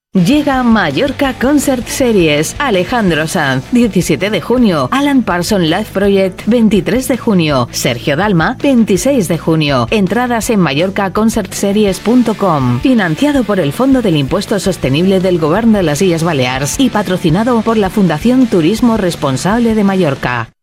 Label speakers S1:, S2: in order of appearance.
S1: Llega Mallorca Concert Series. Alejandro Sanz, 17 de junio. Alan Parsons Live Project, 23 de junio. Sergio Dalma, 26 de junio. Entradas en mallorcaconcertseries.com. Financiado por el Fondo del Impuesto Sostenible del Govern de las Illes Balears y patrocinado por la Fundación Turismo Responsable de Mallorca.